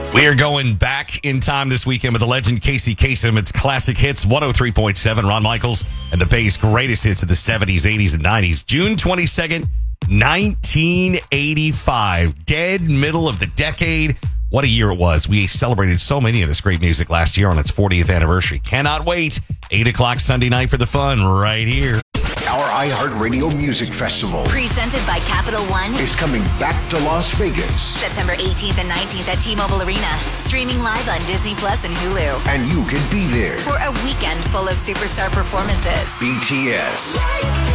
We are going back in time this weekend with the legend Casey Kasem. It's Classic Hits 103.7. Ron Michaels and the Bay's greatest hits of the 70s, 80s, and 90s. June 22nd, 1985. Dead middle of the decade. What a year it was. We celebrated so many of this great music last year on its 40th anniversary. Cannot wait. 8 o'clock Sunday night for the fun right here. Our iHeartRadio Music Festival, presented by Capital One, is coming back to Las Vegas. September 18th and 19th at T-Mobile Arena. Streaming live on Disney Plus and Hulu. And you can be there For a weekend full of superstar performances. BTS,